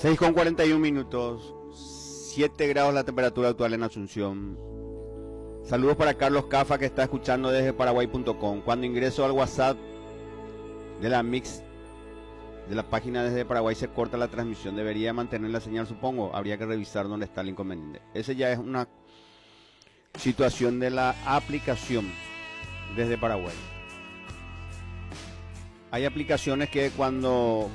6:41, 7 grados la temperatura actual en Asunción. Saludos para Carlos Cafa, que está escuchando desde paraguay.com. Cuando ingreso al WhatsApp de la Mix de la página desde Paraguay se corta la transmisión. Debería mantener la señal, supongo. Habría que revisar dónde está el inconveniente. Ese ya es una situación de la aplicación desde Paraguay. Hay aplicaciones que cuando